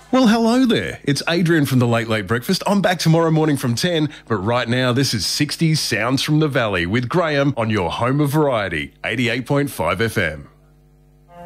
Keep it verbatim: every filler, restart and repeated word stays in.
Well, hello there. It's Adrian from the Late Late Breakfast. I'm back tomorrow morning from ten, but right now this is sixties Sounds from the Valley with Graham on your home of variety, eighty-eight point five F M.